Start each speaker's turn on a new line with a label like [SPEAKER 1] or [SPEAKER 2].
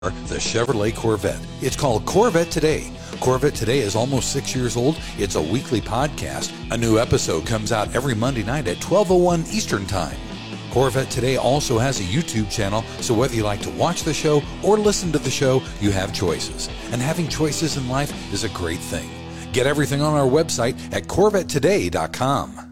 [SPEAKER 1] The Chevrolet Corvette. It's called Corvette Today. Corvette Today is almost 6 years old. It's a weekly podcast. A new episode comes out every Monday night at 12:01 Eastern Time. Corvette Today also has a YouTube channel, so whether you like to watch the show or listen to the show, you have choices. And having choices in life is a great thing. Get everything on our website at CorvetteToday.com.